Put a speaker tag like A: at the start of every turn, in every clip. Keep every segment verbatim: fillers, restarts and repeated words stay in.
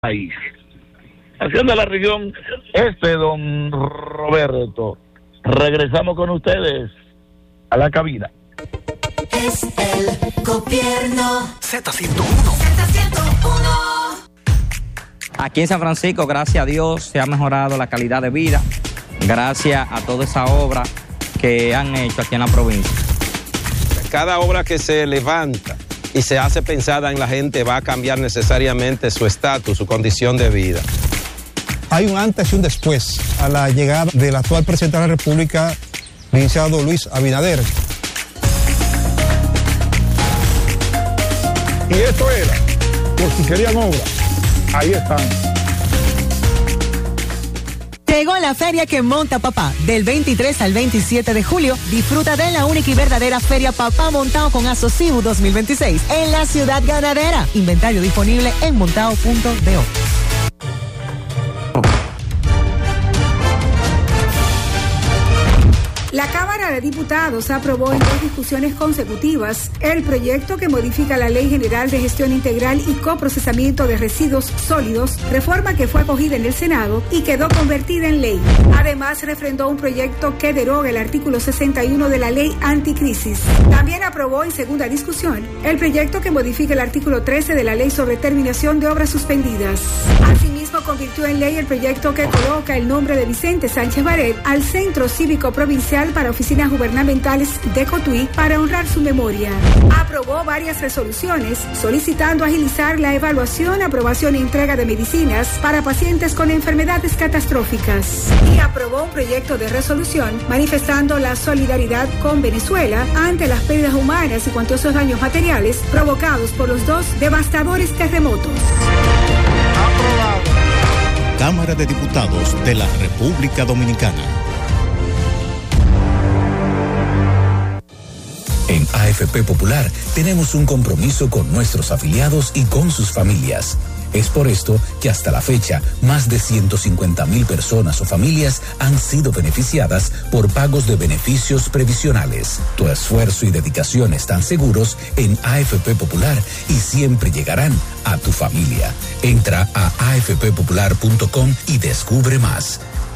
A: país. Haciendo la región este, don Roberto. Regresamos con ustedes a la cabina.
B: Es el gobierno.
C: Z ciento uno.
B: Z ciento uno.
D: Aquí en San Francisco, gracias a Dios, se ha mejorado la calidad de vida, gracias a toda esa obra que han hecho aquí en la provincia.
E: Cada obra que se levanta y se hace pensada en la gente va a cambiar necesariamente su estatus, su condición de vida.
F: Hay un antes y un después a la llegada del actual presidente de la República, licenciado Luis Abinader.
G: Y esto era, por si querían obra, ahí están.
H: Llegó la feria que monta papá. Del veintitrés al veintisiete de julio, disfruta de la única y verdadera Feria Papá Montao con Asociu dos mil veintiséis en la ciudad ganadera. Inventario disponible en montao punto do.
I: La Cámara de Diputados aprobó en dos discusiones consecutivas el proyecto que modifica la Ley General de Gestión Integral y Coprocesamiento de Residuos Sólidos, reforma que fue acogida en el Senado y quedó convertida en ley. Además, refrendó un proyecto que deroga el artículo sesenta y uno de la Ley Anticrisis. También aprobó en segunda discusión el proyecto que modifica el artículo trece de la Ley sobre Terminación de Obras Suspendidas. Asimismo, convirtió en ley el proyecto que coloca el nombre de Vicente Sánchez Baret al Centro Cívico Provincial para Oficinas Gubernamentales de Cotuí para honrar su memoria. Aprobó varias resoluciones solicitando agilizar la evaluación, aprobación y entrega de medicinas para pacientes con enfermedades catastróficas. Y aprobó un proyecto de resolución manifestando la solidaridad con Venezuela ante las pérdidas humanas y cuantiosos daños materiales provocados por los dos devastadores terremotos.
G: Aprobado.
J: Cámara de Diputados de la República Dominicana.
K: En A F P Popular tenemos un compromiso con nuestros afiliados y con sus familias. Es por esto que hasta la fecha, más de ciento cincuenta mil personas o familias han sido beneficiadas por pagos de beneficios previsionales. Tu esfuerzo y dedicación están seguros en A F P Popular y siempre llegarán a tu familia. Entra a a f p popular punto com y descubre más.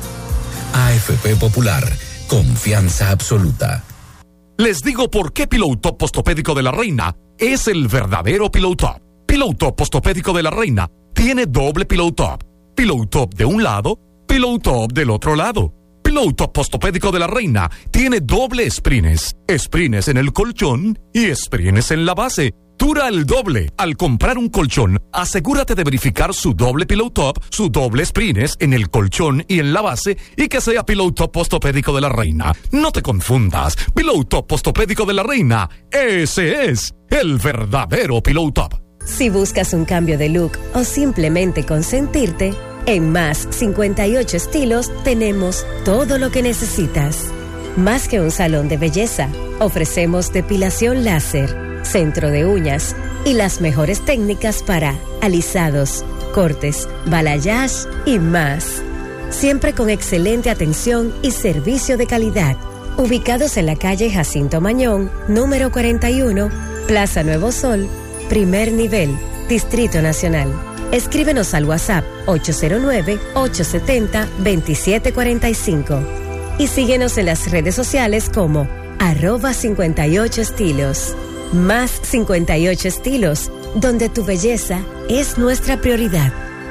K: A F P Popular, confianza absoluta.
C: Les digo por qué Pillow Top Postopédico de la Reina es el verdadero Pillow Top. Pillow Top Postopédico de la Reina tiene doble Pillow Top. Pillow Top de un lado, Pillow Top del otro lado. Pillow Top Postopédico de la Reina tiene doble sprines. Sprines en el colchón y sprines en la base. Dura el doble. Al comprar un colchón, asegúrate de verificar su doble Pillow Top, su doble sprines en el colchón y en la base y que sea Pillow Top Postopédico de la Reina. No te confundas. Pillow Top Postopédico de la Reina, ese es el verdadero Pillow Top.
L: Si buscas un cambio de look o simplemente consentirte, en Más cincuenta y ocho Estilos tenemos todo lo que necesitas. Más que un salón de belleza, ofrecemos depilación láser, centro de uñas y las mejores técnicas para alisados, cortes, balayage y más. Siempre con excelente atención y servicio de calidad. Ubicados en la calle Jacinto Mañón, número cuarenta y uno, Plaza Nuevo Sol, primer nivel, Distrito Nacional. Escríbenos al WhatsApp ocho cero nueve, ocho siete cero, dos siete cuatro cinco y síguenos en las redes sociales como arroba cincuenta y ocho estilos. Más cincuenta y ocho Estilos, donde tu belleza es nuestra prioridad.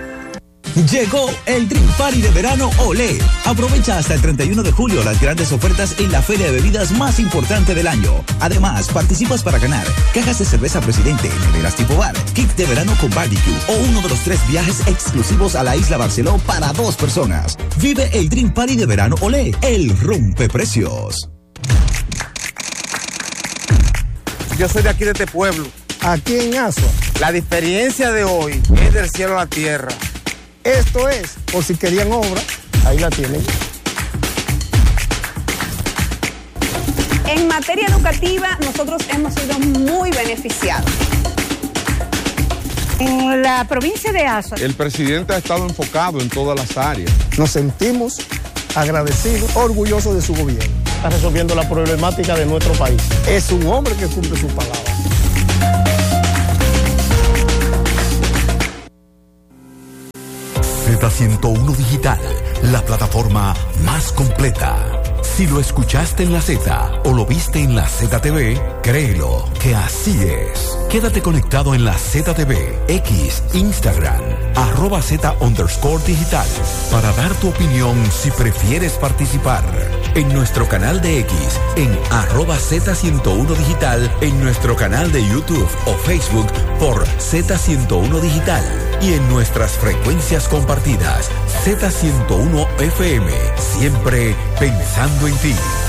M: Llegó el Dream Party de verano Olé. Aprovecha hasta el treinta y uno de julio las grandes ofertas en la feria de bebidas más importante del año. Además, participas para ganar cajas de cerveza Presidente, neveras tipo bar, kit de verano con barbecue o uno de los tres viajes exclusivos a la Isla Barceló para dos personas. Vive el Dream Party de verano Olé, el rompeprecios.
N: Yo soy de aquí, de este pueblo.
G: Aquí en Asua.
N: La diferencia de hoy es del cielo a la tierra.
G: Esto es, por si querían obra, ahí la tienen.
O: En materia educativa, nosotros hemos sido muy beneficiados. En la provincia de Asua,
P: el presidente ha estado enfocado en todas las áreas.
G: Nos sentimos agradecidos, orgullosos de su gobierno. Está resolviendo la problemática de nuestro país. Es un hombre que cumple su palabra.
Q: Z ciento uno Digital, la plataforma más completa. Si lo escuchaste en la Z o lo viste en la Z T V, créelo que así es. Quédate conectado en la Z T V, X, Instagram, arroba Z underscore digital, para dar tu opinión si prefieres participar. En nuestro canal de X, en arroba Z ciento uno Digital, en nuestro canal de YouTube o Facebook por Z ciento uno Digital y en nuestras frecuencias compartidas, Z ciento uno F M, siempre pensando en ti.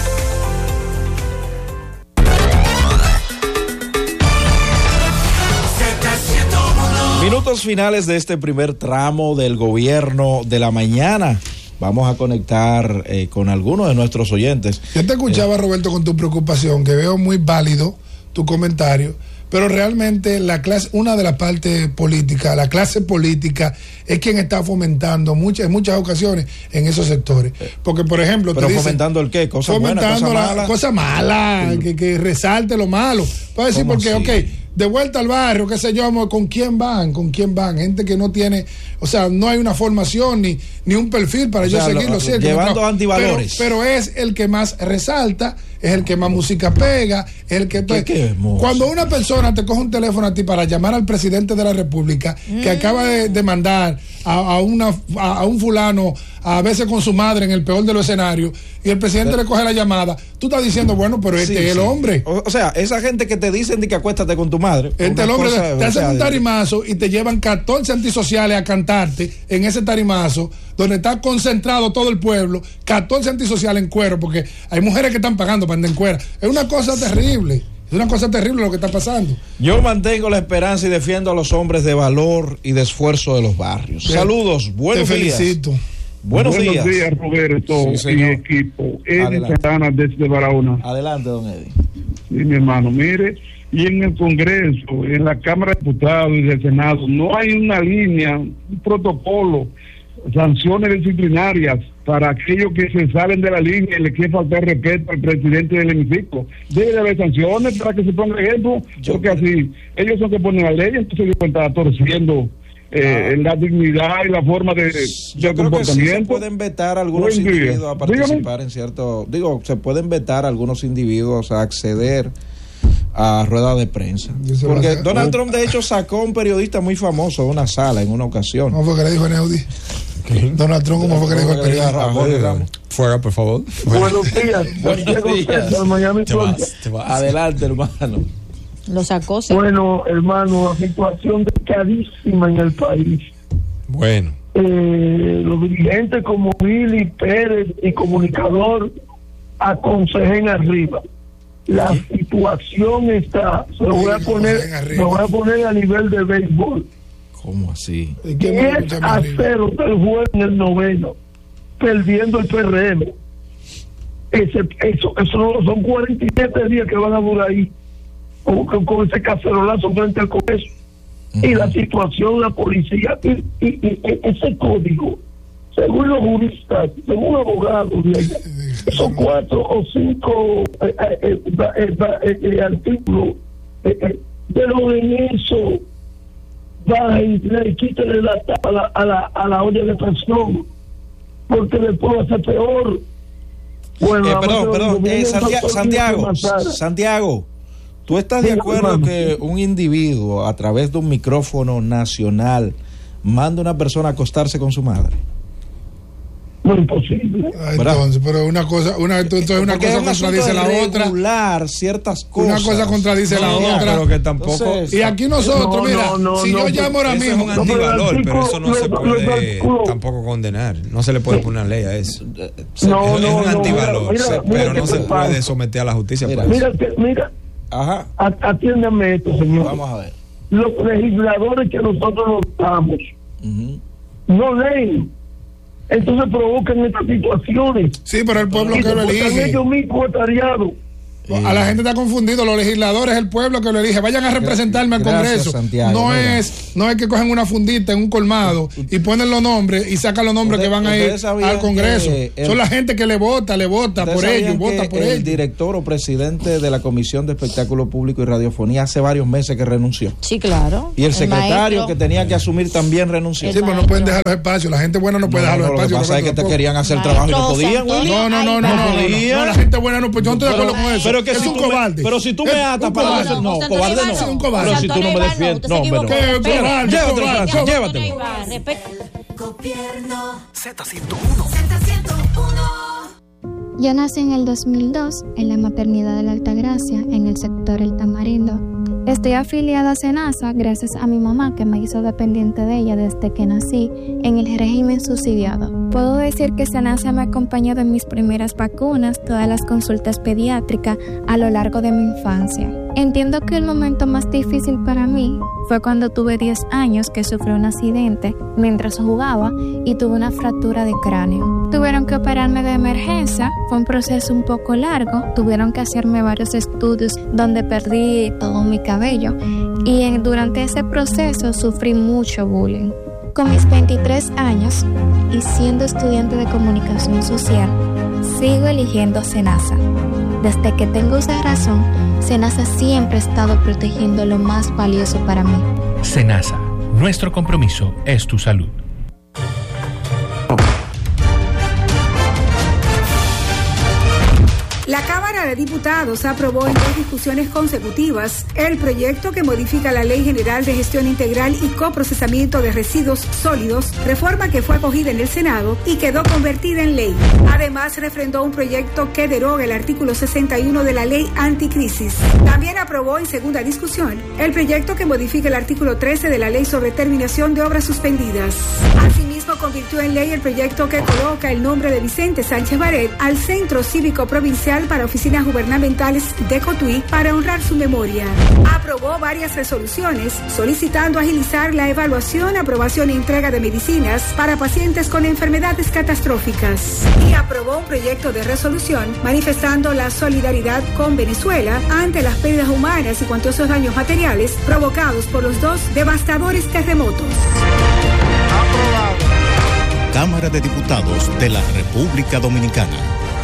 R: Minutos finales de este primer tramo del gobierno de la mañana. Vamos a conectar eh, con algunos de nuestros oyentes.
S: Yo te escuchaba, eh. Roberto, con tu preocupación, que veo muy válido tu comentario, pero realmente la clase, una de las partes políticas, la clase política es quien está fomentando muchas, en muchas ocasiones en esos sectores. Porque, por ejemplo,
R: pero
S: te dicen,
R: fomentando el qué, cosas
S: fomentando
R: buenas,
S: cosas malas, cosa mala, sí. que, que resalte lo malo. Puedes decir porque, así? ok, de vuelta al barrio, qué sé yo, ¿con quién van? ¿Con quién van? Gente que no tiene, o sea, no hay una formación ni, ni un perfil para ellos seguirlo.
R: Lo, llevando no, antivalores.
S: Pero, pero es el que más resalta, es el que más música pega, es el que...
R: ¿Qué, qué
S: cuando una persona te coge un teléfono a ti para llamar al presidente de la República, mm. que acaba de, de mandar a, a, una, a, a un fulano, a veces con su madre en el peor de los escenarios, y el presidente pero, le coge la llamada, tú estás diciendo, bueno, pero este sí, es el sí. hombre.
R: O, o sea, esa gente que te dicen de que acuéstate con tu madre.
S: Este el hombre cosa, te hacen sea, un tarimazo y te llevan catorce antisociales a cantarte en ese tarimazo, donde está concentrado todo el pueblo, catorce antisociales en cuero, porque hay mujeres que están pagando para andar en cuero. Es una cosa terrible. Es una cosa terrible lo que está pasando.
R: Yo mantengo la esperanza y defiendo a los hombres de valor y de esfuerzo de los barrios. Te, Saludos, buenos
S: te
R: días.
S: felicito.
R: Buenos,
T: buenos
R: días.
T: días, Roberto
R: sí,
T: y equipo. Eddie Santana desde Barahona.
R: Adelante, don Eddie.
T: Sí, mi hermano, mire, y en el Congreso, en la Cámara de Diputados y del Senado, no hay una línea, un protocolo, sanciones disciplinarias para aquellos que se salen de la línea y le quieren faltar respeto al presidente del hemiciclo. Debe haber sanciones para que se ponga ejemplo, porque así ellos son que ponen la ley, entonces ellos están torciendo eh, ah. la dignidad y la forma de, de
R: Yo creo
T: comportamiento.
R: Que sí se pueden vetar algunos Buen individuos día. a participar Dígame. en cierto, digo, se pueden vetar algunos individuos a acceder a rueda de prensa. Porque Donald Trump de hecho sacó a un periodista muy famoso de una sala en una ocasión.
S: ¿Cómo fue que le dijo Neudi? Donald Trump, ¿cómo fue que le dijo el periodista?
U: Fuera, por favor.
T: Buenos días.
R: Buenos días.
T: Miami,
U: te vas, te vas.
R: Adelante, hermano.
V: Lo sacó, sí.
T: Bueno, hermano, la situación delicadísima en el país.
U: Bueno.
T: Eh, los dirigentes como Billy Pérez y comunicador aconsejen arriba. La ¿Sí? situación está, se lo voy a poner, lo voy a poner a nivel de béisbol.
R: ¿Cómo así?
T: diez a cero del juego en el noveno, perdiendo el P R M. Ese, eso, eso no, son cuarenta y siete días que van a durar ahí, con, con, con ese cacerolazo frente al Congreso. Uh-huh. Y la situación, la policía, y, y, y, y ese código, según los juristas, según los abogados de allá, esos cuatro o cinco eh, eh, eh, eh, eh, artículos, eh, eh, pero en eso va y le quítale la tapa a la, a la, a la olla de presión, porque después va a ser peor. Bueno,
R: eh, perdón, perdón, eh, Santiago, Santiago, Santiago, ¿tú estás de acuerdo que un individuo a través de un micrófono nacional manda a una persona a acostarse con su madre?
T: No, imposible.
S: Ah, entonces, pero una cosa, una, entonces una cosa contradice la otra.
R: Ciertas cosas.
S: Una cosa contradice no, la otra.
U: Pero que tampoco.
S: Entonces, y aquí nosotros, no, mira, no, no, si no, yo llamo ahora mismo.
U: Es un antivalor, pero eso no se puede tampoco condenar. No se le puede poner una ley a eso.
T: No,
U: es un antivalor, pero no se puede someter a la justicia.
T: Mira, mira, mira.
R: Ajá.
T: Atiéndame esto, señor.
R: Vamos a ver.
T: Los legisladores que nosotros nos damos uh-huh. no leen. Entonces provocan estas situaciones.
S: Sí, pero el pueblo que lo elige.
T: Ellos mismos atareados.
S: A la gente está confundido, los legisladores, el pueblo que lo elige, vayan a representarme al Congreso.
R: Santiago,
S: no
R: mira.
S: es no es que cogen una fundita en un colmado y ponen los nombres y sacan los nombres
R: Usted-
S: que van a ir
R: ustedes sabían
S: al Congreso.
R: que el-
S: Son la gente que le vota, le vota
R: ¿Ustedes
S: por ellos,
R: sabían
S: vota
R: que
S: por
R: el
S: ellos.
R: director o presidente de la Comisión de Espectáculo Público y Radiofonía hace varios meses que renunció?
A: Sí, claro.
R: Y el secretario
A: maestro.
R: que tenía que asumir también renunció.
S: Sí, pero no pueden dejar los espacios. La gente buena no puede
R: No,
S: dejar los
R: no, lo que
S: espacios.
R: pasa es que te
S: tampoco.
R: querían hacer trabajo y no
A: Maestro
R: podían,
A: Santoyo,
R: Willy.
S: No, no, no, no,
A: ay,
S: no, no, no,
R: podían.
S: no, la gente buena no, pues yo no estoy de
R: Pero-
S: acuerdo con eso.
R: pero que
S: es
R: si
S: un
R: tú me-
S: cobarde.
R: pero si tú me
S: Es
R: atas
S: un
R: para
S: cobarde.
R: decir, no,
A: José
R: cobarde
A: Antonio
R: no.
A: Iván,
S: Es un cobarde.
R: Pero si tú no me
A: José Antonio
R: defiendes,
A: Iván,
R: no,
A: usted se
R: hombre, no.
A: equivocó.
S: Qué cobarde,
R: Llévatelo,
S: cobarde,
R: Francia,
S: cobarde.
R: llévatelo.
A: Iván, respeta.
B: Gobierno
Q: Z ciento uno.
B: Z ciento uno.
V: Yo nací en el dos mil dos en la maternidad de la Altagracia, en el sector El Tamarindo. Estoy afiliada a SENASA gracias a mi mamá, que me hizo dependiente de ella desde que nací en el régimen subsidiado. Puedo decir que SENASA me acompañó de mis primeras vacunas, todas las consultas pediátricas a lo largo de mi infancia. Entiendo que el momento más difícil para mí fue cuando tuve diez años, que sufrí un accidente mientras jugaba y tuve una fractura de cráneo. Tuvieron que operarme de emergencia, fue un proceso un poco largo, tuvieron que hacerme varios estudios donde perdí todo mi cabello y en- durante ese proceso sufrí mucho bullying. Con mis veintitrés años y siendo estudiante de comunicación social, sigo eligiendo SENASA. Desde que tengo uso de razón, SENASA siempre ha estado protegiendo lo más valioso para mí.
W: SENASA, nuestro compromiso es tu salud.
I: La Cámara de Diputados aprobó en dos discusiones consecutivas el proyecto que modifica la Ley General de Gestión Integral y Coprocesamiento de Residuos Sólidos, reforma que fue acogida en el Senado y quedó convertida en ley. Además, refrendó un proyecto que deroga el artículo sesenta y uno de la Ley Anticrisis. También aprobó en segunda discusión el proyecto que modifica el artículo trece de la Ley sobre Terminación de Obras Suspendidas. Asimismo, convirtió en ley el proyecto que coloca el nombre de Vicente Sánchez Baret al Centro Cívico Provincial para Oficinas Gubernamentales de Cotuí para honrar su memoria. Aprobó varias resoluciones solicitando agilizar la evaluación, aprobación e entrega de medicinas para pacientes con enfermedades catastróficas. Y aprobó un proyecto de resolución manifestando la solidaridad con Venezuela ante las pérdidas humanas y cuantiosos daños materiales provocados por los dos devastadores terremotos.
J: Cámara de Diputados de la República Dominicana.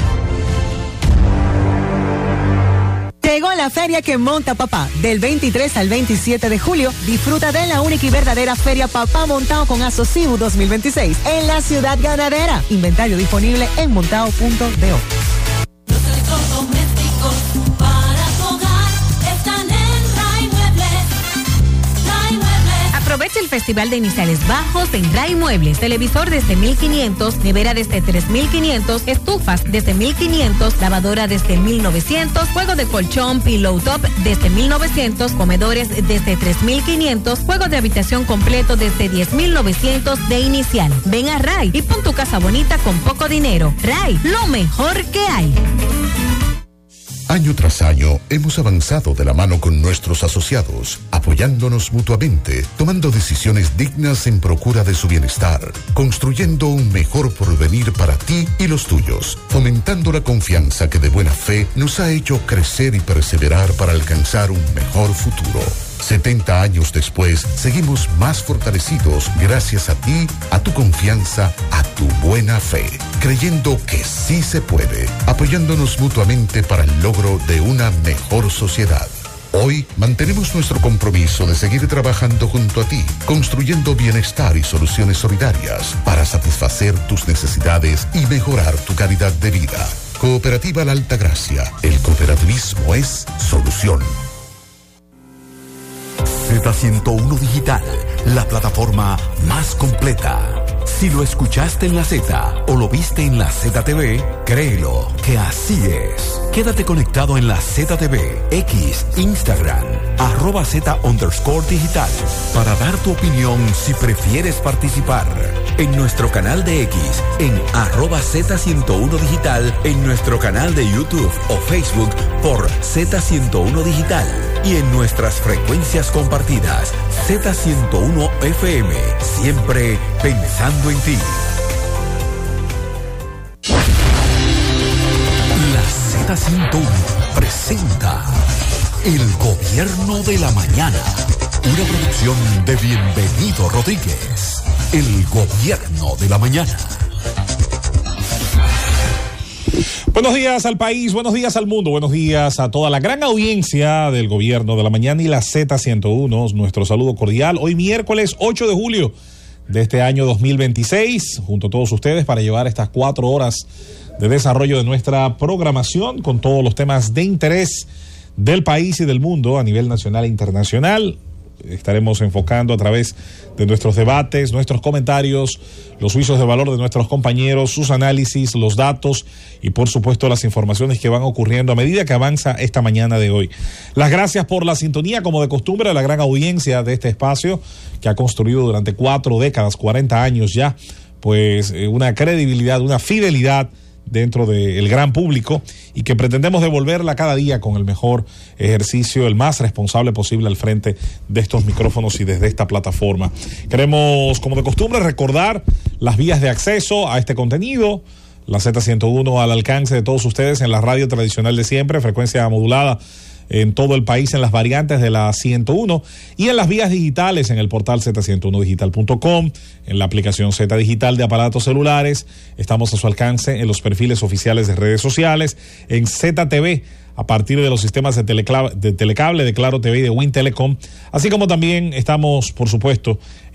H: Llegó la feria que monta papá. Del veintitrés al veintisiete de julio, disfruta de la única y verdadera Feria Papá Montao con Asociu dos mil veintiséis en la Ciudad Ganadera. Inventario disponible en montao punto do.
B: Los electrodomésticos para tu hogar están en Ray Muebles. Ray Muebles.
X: Aprovecha el Festival de Iniciales Bajos en Ray Muebles. Televisor desde mil quinientos, nevera desde tres mil quinientos, estufas desde mil quinientos, lavadora desde mil novecientos, juego de colchón, pillow top desde mil novecientos, comedores desde tres mil quinientos, juego de habitación completo desde diez mil novecientos de inicial. Ven a Ray y pon tu casa bonita con poco dinero. Ray, lo mejor que hay.
Y: Año tras año hemos avanzado de la mano con nuestros asociados, apoyándonos mutuamente, tomando decisiones dignas en procura de su bienestar, construyendo un mejor porvenir para ti y los tuyos, fomentando la confianza que de buena fe nos ha hecho crecer y perseverar para alcanzar un mejor futuro. setenta años después, seguimos más fortalecidos gracias a ti, a tu confianza, a tu buena fe, creyendo que sí se puede, apoyándonos mutuamente para el logro de una mejor sociedad. Hoy mantenemos nuestro compromiso de seguir trabajando junto a ti, construyendo bienestar y soluciones solidarias para satisfacer tus necesidades y mejorar tu calidad de vida. Cooperativa La Altagracia. El cooperativismo es solución.
Q: Z ciento uno Digital, la plataforma más completa. Si lo escuchaste en la Z o lo viste en la Z T V, créelo que así es. Quédate conectado en la Z T V, X, Instagram, arroba Z underscore digital, para dar tu opinión si prefieres participar. En nuestro canal de X, en arroba Z ciento uno Digital, en nuestro canal de YouTube o Facebook por Z ciento uno Digital y en nuestras frecuencias compartidas, Z ciento uno F M, siempre pensando en ti. La Z ciento uno. presenta El Gobierno de la Mañana, una producción de Bienvenido Rodríguez. El Gobierno de la Mañana.
A: Buenos días al país, buenos días al mundo, buenos días a toda la gran audiencia del Gobierno de la Mañana y la Z ciento uno. Nuestro saludo cordial hoy miércoles ocho de julio de este año dos mil veintiséis, junto a todos ustedes para llevar estas cuatro horas de desarrollo de nuestra programación con todos los temas de interés del país y del mundo a nivel nacional e internacional. Estaremos enfocando a través de nuestros debates, nuestros comentarios, los juicios de valor de nuestros compañeros, sus análisis, los datos y por supuesto las informaciones que van ocurriendo a medida que avanza esta mañana de hoy. Las gracias por la sintonía, como de costumbre, a la gran audiencia de este espacio que ha construido durante cuatro décadas, cuarenta años ya, pues una credibilidad, una fidelidad dentro del gran público y que pretendemos devolverla cada día con el mejor ejercicio, el más responsable posible al frente de estos micrófonos y desde esta plataforma. Queremos, como de costumbre, recordar las vías de acceso a este contenido. La Z ciento uno al alcance de todos ustedes en la radio tradicional de siempre, frecuencia modulada en todo el país en las variantes de la ciento uno y en las vías digitales en el portal zeta ciento uno digital punto com, en la aplicación Z Digital de aparatos celulares. Estamos a su alcance en los perfiles oficiales de redes sociales, en Z T V a partir de los sistemas de, telecla- de telecable, de Claro T V y de Win Telecom, así como también estamos, por supuesto,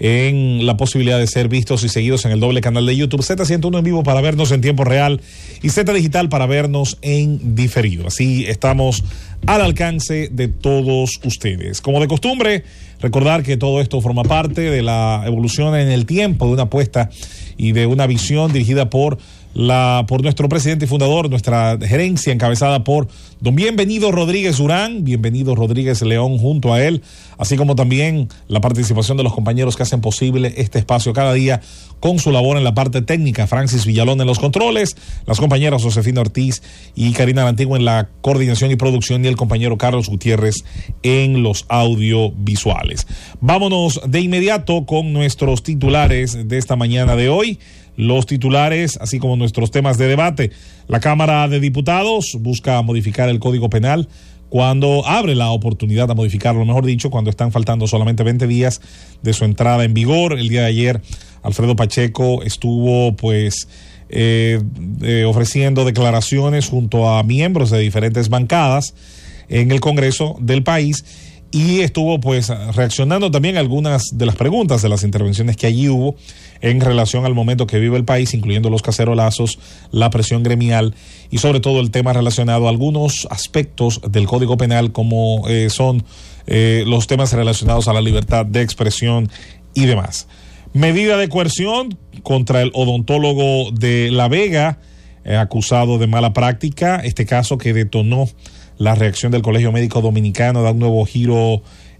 A: en la posibilidad de ser vistos y seguidos en el doble canal de YouTube, Z ciento uno en vivo para vernos en tiempo real y Z Digital para vernos en diferido. Así estamos al alcance de todos ustedes. Como de costumbre, recordar que todo esto forma parte de la evolución en el tiempo de una apuesta y de una visión dirigida por La, por nuestro presidente y fundador, nuestra gerencia encabezada por don Bienvenido Rodríguez Durán, Bienvenido Rodríguez León junto a él, así como también la participación de los compañeros que hacen posible este espacio cada día con su labor en la parte técnica, Francis Villalón en los controles, las compañeras Josefina Ortiz y Karina Lantigua en la coordinación y producción y el compañero Carlos Gutiérrez en los audiovisuales. Vámonos de inmediato con nuestros titulares de esta mañana de hoy. Los titulares, así como nuestros temas de debate. La Cámara de Diputados busca modificar el Código Penal cuando abre la oportunidad a modificarlo, mejor dicho, cuando están faltando solamente veinte días de su entrada en vigor. El día de ayer, Alfredo Pacheco estuvo, pues, eh, eh, ofreciendo declaraciones junto a miembros de diferentes bancadas en el Congreso del país y estuvo, pues, reaccionando también a algunas de las preguntas de las intervenciones que allí hubo en relación al momento que vive el país, incluyendo los cacerolazos, la presión gremial y sobre todo el tema relacionado a algunos aspectos del Código Penal como eh, son eh, los temas relacionados a la libertad de expresión y demás. Medida de coerción contra el odontólogo de La Vega, eh, acusado de mala práctica. Este caso que detonó la reacción del Colegio Médico Dominicano da un nuevo giro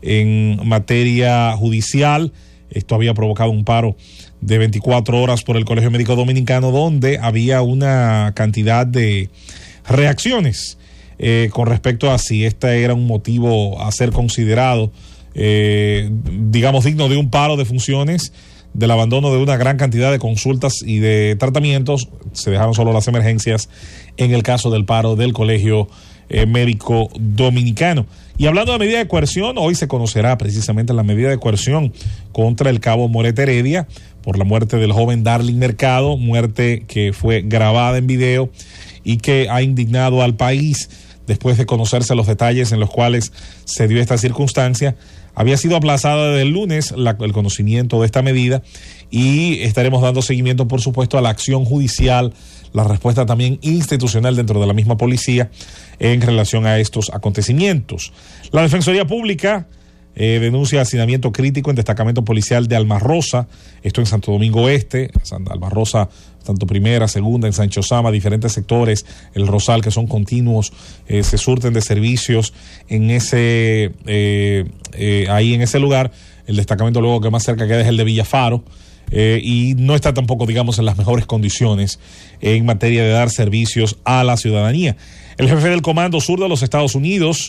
A: en materia judicial. Esto había provocado un paro de veinticuatro horas por el Colegio Médico Dominicano, donde había una cantidad de reacciones eh, con respecto a si este era un motivo a ser considerado, eh, digamos, digno de un paro de funciones, del abandono de una gran cantidad de consultas y de tratamientos. Se dejaron solo las emergencias en el caso del paro del Colegio eh, Médico Dominicano. Y hablando de medida de coerción, hoy se conocerá precisamente la medida de coerción contra el cabo Moret Heredia por la muerte del joven Darling Mercado, muerte que fue grabada en video y que ha indignado al país después de conocerse los detalles en los cuales se dio esta circunstancia. Había sido aplazada desde el lunes la, el conocimiento de esta medida y estaremos dando seguimiento, por supuesto, a la acción judicial, la respuesta también institucional dentro de la misma policía en relación a estos acontecimientos. La Defensoría Pública eh, denuncia hacinamiento crítico en destacamento policial de Almarrosa, esto en Santo Domingo Este, Almarrosa, tanto primera, segunda, en Sancho Sama, diferentes sectores, el Rosal, que son continuos, eh, se surten de servicios en ese, eh, eh, ahí en ese lugar. El destacamento luego que más cerca queda es el de Villafaro, eh, y no está tampoco, digamos, en las mejores condiciones en materia de dar servicios a la ciudadanía. El jefe del Comando Sur de los Estados Unidos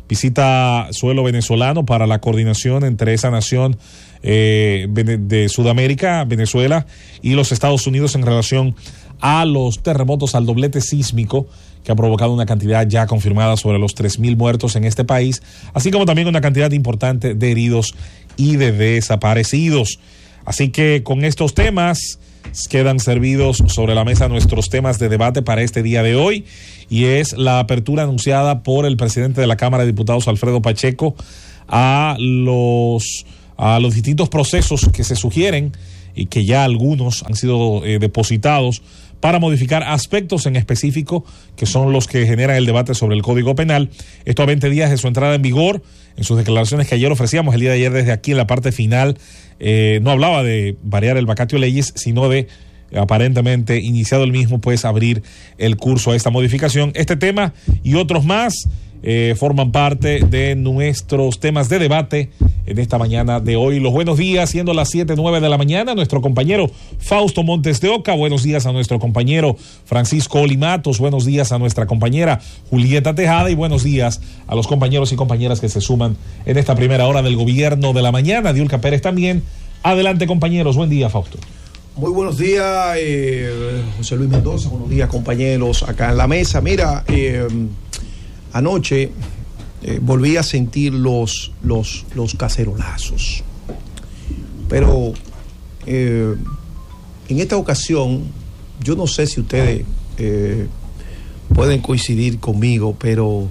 A: visita suelo venezolano para la coordinación entre esa nación eh, de Sudamérica, Venezuela, y los Estados Unidos en relación a los terremotos, al doblete sísmico que ha provocado una cantidad ya confirmada sobre los tres mil muertos en este país, así como también una cantidad importante de heridos y de desaparecidos. Así que con estos temas quedan servidos sobre la mesa nuestros temas de debate para este día de hoy, y es la apertura anunciada por el presidente de la Cámara de Diputados, Alfredo Pacheco, a los, a los distintos procesos que se sugieren y que ya algunos han sido eh, depositados para modificar aspectos en específico que son los que generan el debate sobre el Código Penal. Esto a veinte días de su entrada en vigor. En sus declaraciones que ayer ofrecíamos, el día de ayer desde aquí en la parte final, eh, no hablaba de variar el vacatio leyes, sino de, aparentemente, iniciado el mismo, pues abrir el curso a esta modificación. Este tema y otros más eh, forman parte de nuestros temas de debate en esta mañana de hoy. Los buenos días, siendo las siete nueve de la mañana, nuestro compañero Fausto Montes de Oca. Buenos días a nuestro compañero Francisco Olimatos. Buenos días a nuestra compañera Julieta Tejada. Y buenos días a los compañeros y compañeras que se suman en esta primera hora del gobierno de la mañana. Diulca Pérez también. Adelante, compañeros. Buen día, Fausto.
C: Muy buenos días, eh, José Luis Mendoza. Buenos días, compañeros, acá en la mesa. Mira, eh, anoche eh, volví a sentir los, los, los cacerolazos. Pero eh, en esta ocasión, yo no sé si ustedes eh, pueden coincidir conmigo, pero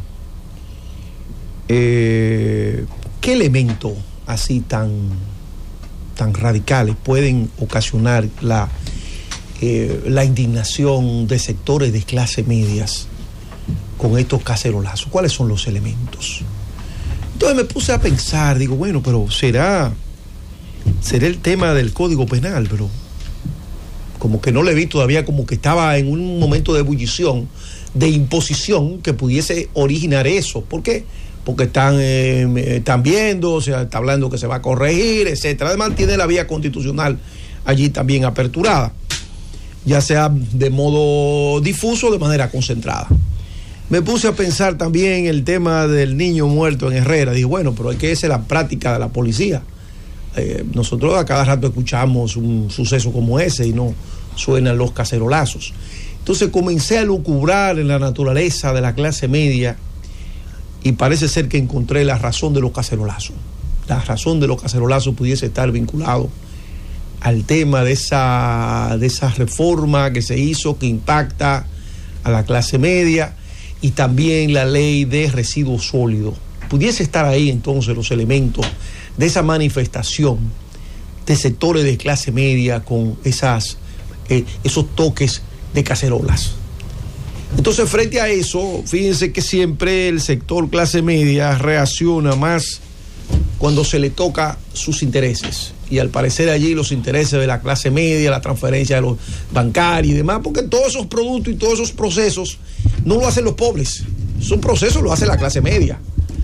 C: eh, ¿qué elemento así tan... tan radicales pueden ocasionar la, eh, la indignación de sectores de clase medias con estos cacerolazos? ¿Cuáles son los elementos? Entonces me puse a pensar, digo, bueno, pero será, será el tema del Código Penal, pero como que no le vi todavía, como que estaba en un momento de ebullición, de imposición que pudiese originar eso. ¿Por qué? Porque están, eh, están viendo, o sea, está hablando que se va a corregir, etcétera. Además, tiene la vía constitucional allí también aperturada, ya sea de modo difuso o de manera concentrada. Me puse a pensar también el tema del niño muerto en Herrera. Dije, bueno, pero es que esa es la práctica de la policía. Eh, nosotros a cada rato escuchamos un suceso como ese y no suenan los cacerolazos. Entonces comencé a lucubrar en la naturaleza de la clase media. Y parece ser que encontré la razón de los cacerolazos. La razón de los cacerolazos pudiese estar vinculado al tema de esa, de esa reforma que se hizo, que impacta a la clase media, y también la ley de residuos sólidos. Pudiese estar ahí entonces los elementos de esa manifestación de sectores de clase media con esas, eh, esos toques de cacerolas. Entonces, frente a eso, fíjense que siempre el sector clase media reacciona más cuando se le toca sus intereses. Y al parecer allí los intereses de la clase media, la transferencia de los bancarios y demás, porque todos esos productos y todos esos procesos no lo hacen los pobres. Esos procesos lo hace la clase media.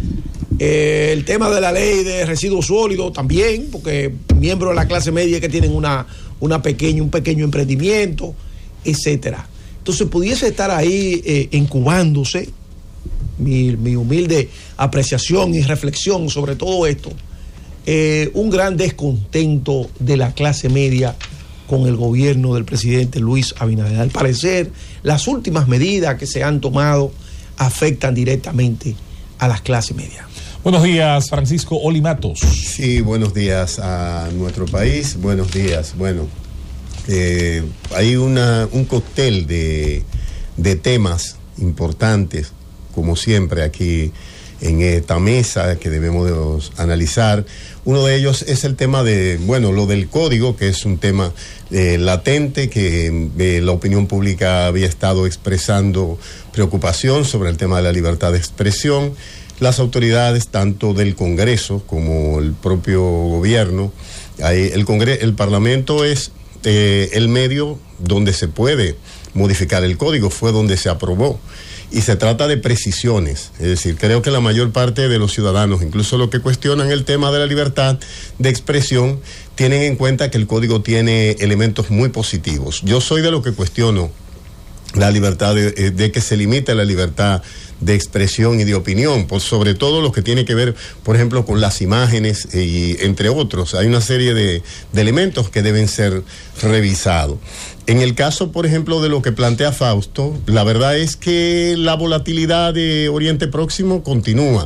C: Eh, el tema de la ley de residuos sólidos también, porque miembros de la clase media que tienen una, una pequeña, un pequeño emprendimiento, etcétera. Entonces pudiese estar ahí eh, incubándose mi, mi humilde apreciación y reflexión sobre todo esto, eh, un gran descontento de la clase media con el gobierno del presidente Luis Abinader. Al parecer, las últimas medidas que se han tomado afectan directamente a las clases medias.
A: Buenos días, Francisco Olimatos.
D: Sí, buenos días a nuestro país. Buenos días. Bueno, Eh, hay una, un cóctel de, de temas importantes, como siempre aquí en esta mesa, que debemos de analizar. Uno de ellos es el tema de, bueno, lo del código, que es un tema eh, latente, que eh, la opinión pública había estado expresando preocupación sobre el tema de la libertad de expresión. Las autoridades, tanto del Congreso como el propio gobierno, hay, el, Congreso, el Parlamento es Eh, el medio donde se puede modificar el código, fue donde se aprobó, y se trata de precisiones. Es decir, creo que la mayor parte de los ciudadanos, incluso los que cuestionan el tema de la libertad de expresión, tienen en cuenta que el código tiene elementos muy positivos. Yo soy de los que cuestiono la libertad de, de que se limite la libertad de expresión y de opinión, por sobre todo lo que tiene que ver, por ejemplo, con las imágenes y entre otros. Hay una serie de, de elementos que deben ser revisados. En el caso, por ejemplo, de lo que plantea Fausto, la verdad es que la volatilidad de Oriente Próximo continúa.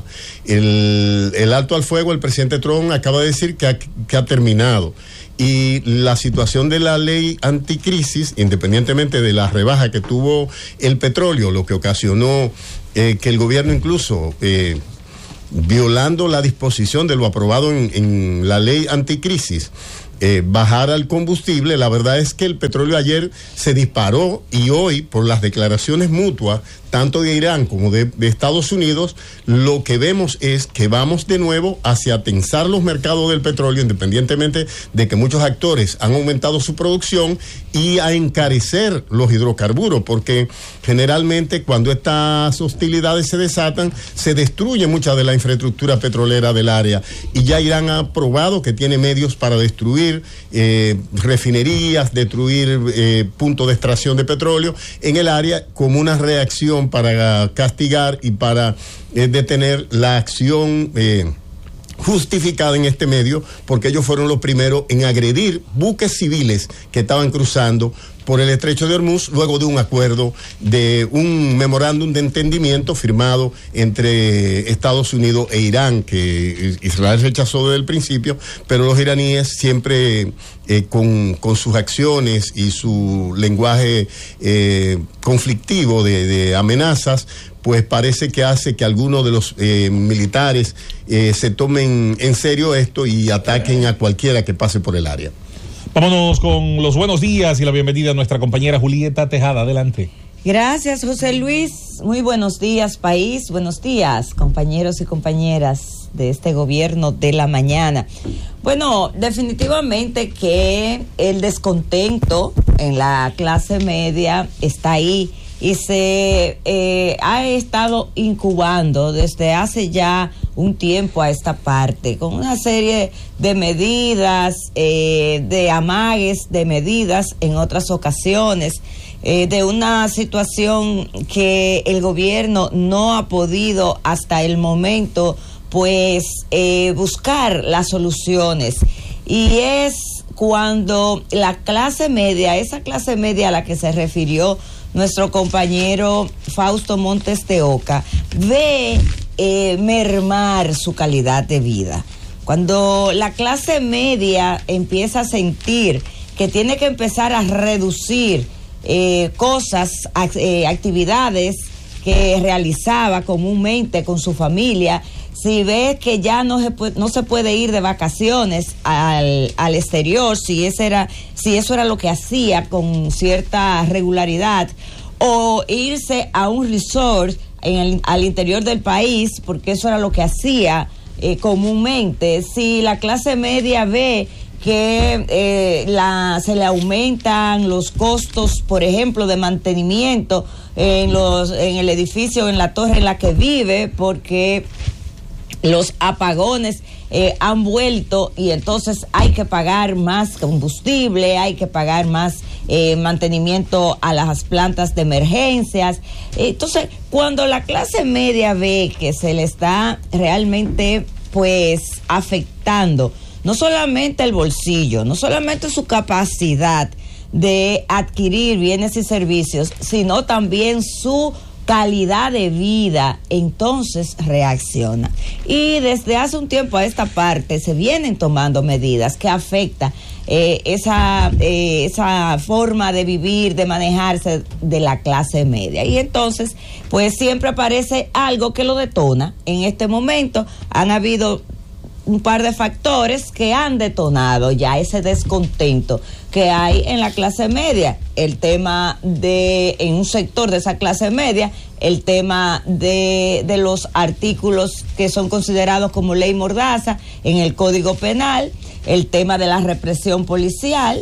D: El, el alto al fuego, el presidente Trump acaba de decir que ha, que ha terminado. Y la situación de la ley anticrisis, independientemente de la rebaja que tuvo el petróleo, lo que ocasionó eh, que el gobierno incluso, eh, violando la disposición de lo aprobado en, en la ley anticrisis, Eh, bajar al combustible, la verdad es que el petróleo ayer se disparó y hoy, por las declaraciones mutuas, tanto de Irán como de, de Estados Unidos, lo que vemos es que vamos de nuevo hacia tensar los mercados del petróleo, independientemente de que muchos actores han aumentado su producción, y a encarecer los hidrocarburos, porque generalmente cuando estas hostilidades se desatan, se destruye mucha de la infraestructura petrolera del área, y ya Irán ha probado que tiene medios para destruir eh, refinerías, destruir eh, puntos de extracción de petróleo en el área, como una reacción para castigar y para eh, detener la acción eh, justificada en este medio, porque ellos fueron los primeros en agredir buques civiles que estaban cruzando por el estrecho de Hormuz, luego de un acuerdo, de un memorándum de entendimiento firmado entre Estados Unidos e Irán, que Israel rechazó desde el principio, pero los iraníes siempre eh, con, con sus acciones y su lenguaje eh, conflictivo de, de amenazas, pues parece que hace que algunos de los eh, militares eh, se tomen en serio esto y ataquen a cualquiera que pase por el área.
A: Vámonos con los buenos días y la bienvenida a nuestra compañera Julieta Tejada. Adelante.
E: Gracias, José Luis. Muy buenos días, país. Buenos días, compañeros y compañeras de este gobierno de la mañana. Bueno, definitivamente que el descontento en la clase media está ahí y se eh, ha estado incubando desde hace ya un tiempo a esta parte, con una serie de medidas, eh, de amagues de medidas en otras ocasiones, eh, de una situación que el gobierno no ha podido hasta el momento, pues, eh, buscar las soluciones. Y es cuando la clase media, esa clase media a la que se refirió nuestro compañero Fausto Montes de Oca, ve eh, mermar su calidad de vida. Cuando la clase media empieza a sentir que tiene que empezar a reducir eh, cosas, eh, actividades que realizaba comúnmente con su familia, si ve que ya no se puede, no se puede ir de vacaciones al, al exterior, si ese era, si eso era lo que hacía con cierta regularidad, o irse a un resort en el, al interior del país, porque eso era lo que hacía eh, comúnmente, si la clase media ve que eh, la, se le aumentan los costos, por ejemplo, de mantenimiento en, los, en el edificio, en la torre en la que vive, porque los apagones eh, han vuelto y entonces hay que pagar más combustible, hay que pagar más eh, mantenimiento a las plantas de emergencias. Entonces, cuando la clase media ve que se le está realmente, pues, afectando no solamente el bolsillo, no solamente su capacidad de adquirir bienes y servicios, sino también su calidad de vida, entonces reacciona. Y desde hace un tiempo a esta parte se vienen tomando medidas que afectan eh, esa, eh, esa forma de vivir, de manejarse de la clase media. Y entonces, pues siempre aparece algo que lo detona. En este momento han habido un par de factores que han detonado ya ese descontento que hay en la clase media. El tema de, en un sector de esa clase media, el tema de, de los artículos que son considerados como ley mordaza en el Código Penal, el tema de la represión policial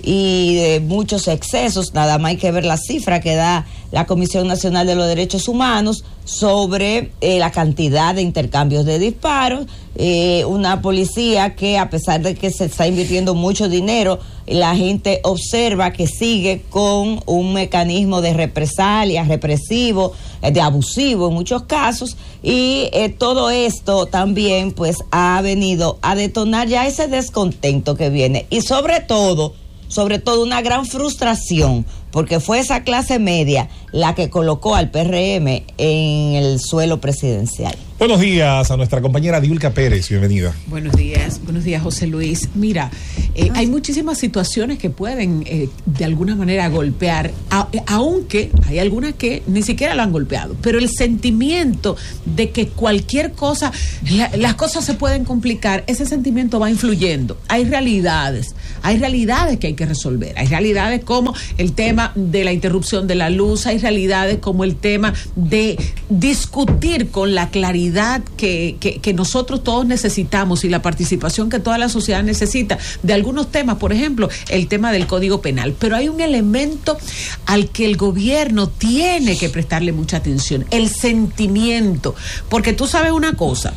E: y de muchos excesos. Nada más hay que ver la cifra que da la Comisión Nacional de los Derechos Humanos sobre eh, la cantidad de intercambios de disparos. Eh, una policía que, a pesar de que se está invirtiendo mucho dinero, la gente observa que sigue con un mecanismo de represalia, represivo, eh, de abusivo en muchos casos, y eh, todo esto también pues ha venido a detonar ya ese descontento que viene, y sobre todo, sobre todo una gran frustración, porque fue esa clase media la que colocó al P R M en el suelo presidencial.
A: Buenos días a nuestra compañera Diulca Pérez, bienvenida.
F: Buenos días, buenos días José Luis. Mira, eh, hay muchísimas situaciones que pueden eh, de alguna manera golpear, a, aunque hay algunas que ni siquiera lo han golpeado, pero el sentimiento de que cualquier cosa, la, las cosas se pueden complicar, ese sentimiento va influyendo. Hay realidades, hay realidades que hay que resolver, hay realidades como el tema de la interrupción de la luz, hay realidades como el tema de discutir con la claridad Que, que, que nosotros todos necesitamos y la participación que toda la sociedad necesita de algunos temas, por ejemplo, el tema del Código Penal. Pero hay un elemento al que el gobierno tiene que prestarle mucha atención, el sentimiento, porque tú sabes una cosa.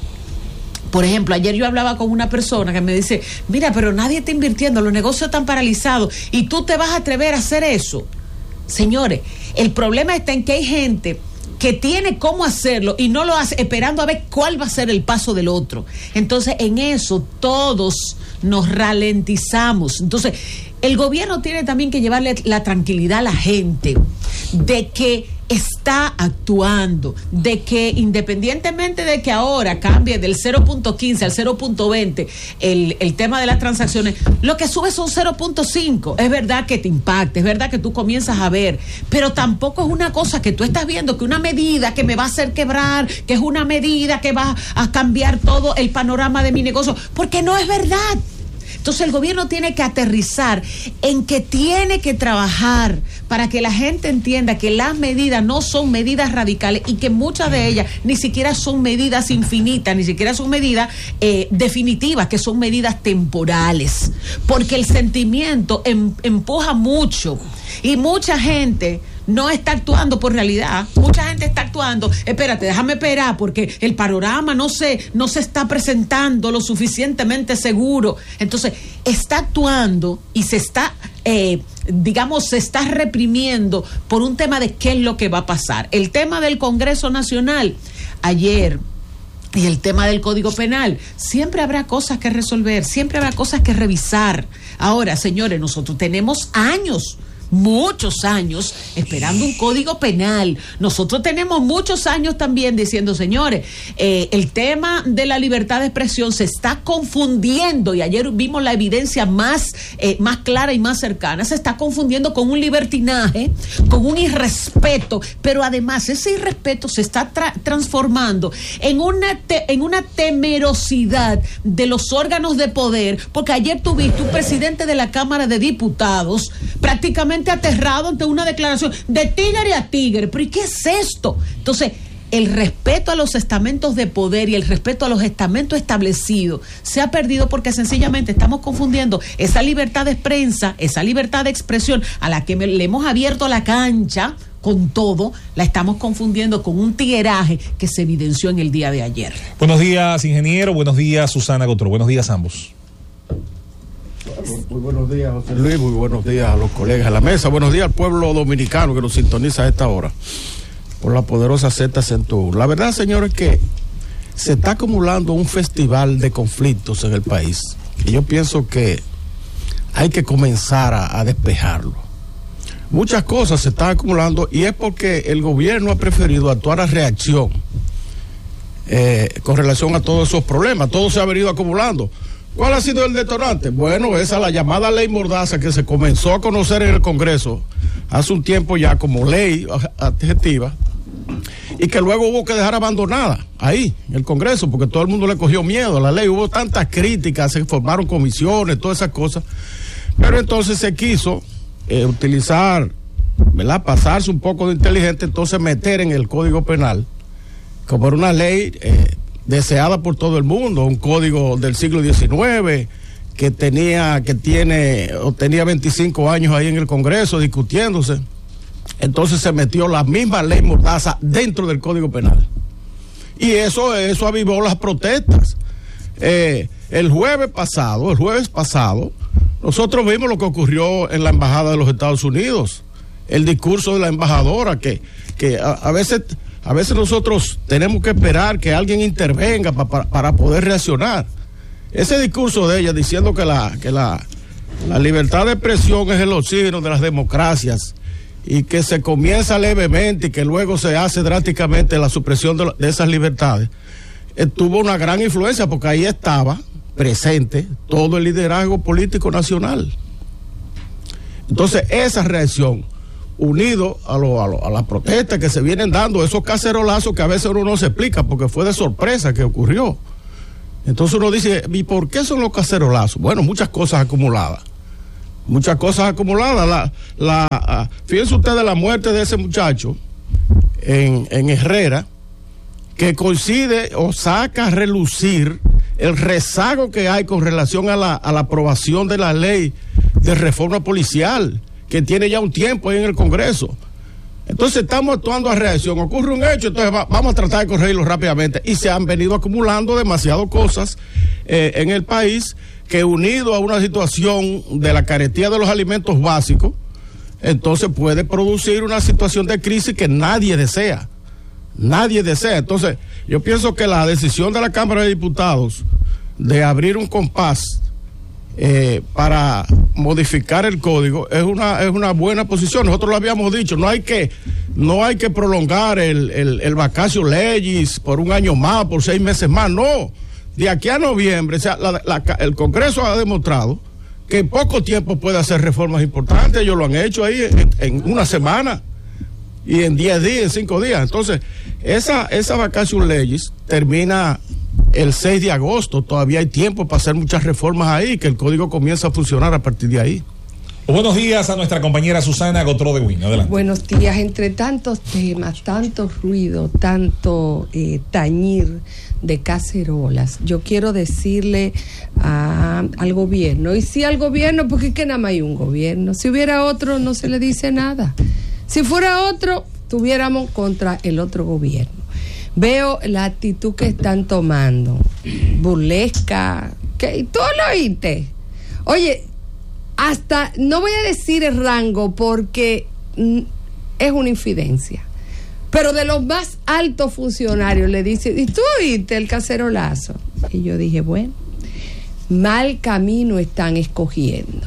F: Por ejemplo, ayer yo hablaba con una persona que me dice, mira, pero nadie está invirtiendo, los negocios están paralizados y tú te vas a atrever a hacer eso. Señores, el problema está en que hay gente que tiene cómo hacerlo y no lo hace esperando a ver cuál va a ser el paso del otro. Entonces, en eso todos nos ralentizamos. Entonces, el gobierno tiene también que llevarle la tranquilidad a la gente de que está actuando, de que independientemente de que ahora cambie del cero punto quince al cero punto veinte el, el tema de las transacciones, lo que sube son cero punto cinco. Es verdad que te impacta, es verdad que tú comienzas a ver, pero tampoco es una cosa que tú estás viendo, que una medida que me va a hacer quebrar, que es una medida que va a cambiar todo el panorama de mi negocio, porque no es verdad. Entonces el gobierno tiene que aterrizar en que tiene que trabajar para que la gente entienda que las medidas no son medidas radicales y que muchas de ellas ni siquiera son medidas infinitas, ni siquiera son medidas eh, definitivas, que son medidas temporales, porque el sentimiento em, empuja mucho y mucha gente no está actuando por realidad. Mucha gente está actuando, espérate, déjame esperar porque el panorama no se, no se está presentando lo suficientemente seguro. Entonces, está actuando y se está, eh, digamos, se está reprimiendo por un tema de qué es lo que va a pasar. El tema del Congreso Nacional, ayer, y el tema del Código Penal, siempre habrá cosas que resolver, siempre habrá cosas que revisar. Ahora, señores, nosotros tenemos años, muchos años esperando un código penal. Nosotros tenemos muchos años también diciendo, señores, eh, el tema de la libertad de expresión se está confundiendo, y ayer vimos la evidencia más, eh, más clara y más cercana, se está confundiendo con un libertinaje, con un irrespeto, pero además ese irrespeto se está tra- transformando en una, te- en una temerosidad de los órganos de poder, porque ayer tuviste un presidente de la Cámara de Diputados prácticamente aterrado ante una declaración de tigre a tigre. ¿Pero y qué es esto? Entonces, el respeto a los estamentos de poder y el respeto a los estamentos establecidos se ha perdido porque sencillamente estamos confundiendo esa libertad de prensa, esa libertad de expresión a la que me, le hemos abierto la cancha con todo, la estamos confundiendo con un tigueraje que se evidenció en el día de ayer.
A: Buenos días, ingeniero. Buenos días, Susana Gotro. Buenos días, ambos.
K: Muy buenos días, José Luis, muy buenos días a los colegas de la mesa, buenos días al pueblo dominicano que nos sintoniza a esta hora por la poderosa Z ciento uno. La verdad, señores, es que se está acumulando un festival de conflictos en el país y yo pienso que hay que comenzar a, a despejarlo. Muchas cosas se están acumulando y es porque el gobierno ha preferido actuar a reacción eh, con relación a todos esos problemas. Todo se ha venido acumulando. ¿Cuál ha sido el detonante? Bueno, esa es la llamada ley Mordaza que se comenzó a conocer en el Congreso hace un tiempo ya como ley adjetiva y que luego hubo que dejar abandonada ahí en el Congreso porque todo el mundo le cogió miedo a la ley. Hubo tantas críticas, se formaron comisiones, todas esas cosas, pero entonces se quiso eh, utilizar, ¿verdad? Pasarse un poco de inteligente, entonces meter en el Código Penal como una ley eh, deseada por todo el mundo, un código del siglo diecinueve que tenía, que tiene, o tenía veinticinco años ahí en el Congreso discutiéndose. Entonces se metió la misma ley mordaza dentro del Código Penal. Y eso, eso avivó las protestas. Eh, el jueves pasado, el jueves pasado, nosotros vimos lo que ocurrió en la Embajada de los Estados Unidos. El discurso de la embajadora, que, que a, a veces, a veces nosotros tenemos que esperar que alguien intervenga pa, pa, para poder reaccionar. Ese discurso de ella diciendo que la, que la, la libertad de expresión es el oxígeno de las democracias y que se comienza levemente y que luego se hace drásticamente la supresión de, de esas libertades, eh, tuvo una gran influencia porque ahí estaba presente todo el liderazgo político nacional. Entonces esa reacción, unido a, lo, a, lo, a las protestas que se vienen dando, esos cacerolazos que a veces uno no se explica porque fue de sorpresa que ocurrió. Entonces uno dice, ¿y por qué son los cacerolazos? Bueno, muchas cosas acumuladas. Muchas cosas acumuladas. La, la, fíjense ustedes la muerte de ese muchacho en, en Herrera, que coincide o saca a relucir el rezago que hay con relación a la, a la aprobación de la ley de reforma policial, que tiene ya un tiempo ahí en el Congreso. Entonces estamos actuando a reacción, ocurre un hecho, entonces va, vamos a tratar de corregirlo rápidamente, y se han venido acumulando demasiadas cosas eh, en el país, que unido a una situación de la carestía de los alimentos básicos, entonces puede producir una situación de crisis que nadie desea, nadie desea. Entonces yo pienso que la decisión de la Cámara de Diputados de abrir un compás Eh, para modificar el código es una es una buena posición. Nosotros lo habíamos dicho, no hay que no hay que prolongar el, el, el vacatio legis por un año más, por seis meses más, no, de aquí a noviembre. O sea, la, la, el Congreso ha demostrado que en poco tiempo puede hacer reformas importantes. Ellos lo han hecho ahí en, en una semana y en diez días, en cinco días. Entonces esa esa vacatio legis termina el seis de agosto, todavía hay tiempo para hacer muchas reformas ahí, que el código comienza a funcionar a partir de ahí.
A: Buenos días a nuestra compañera Susana Gotró de Win. Adelante.
L: Buenos días. Entre tantos temas, tanto ruido, tanto eh, tañir de cacerolas, yo quiero decirle a, al gobierno, y sí al gobierno, porque es que nada más hay un gobierno. Si hubiera otro, no se le dice nada. Si fuera otro, tuviéramos contra el otro gobierno. Veo la actitud que están tomando, burlesca, que tú lo oíste. Oye, hasta, no voy a decir el rango porque mm, es una infidencia, pero de los más altos funcionarios le dice, ¿y tú oíste el cacerolazo? Y yo dije, bueno, mal camino están escogiendo.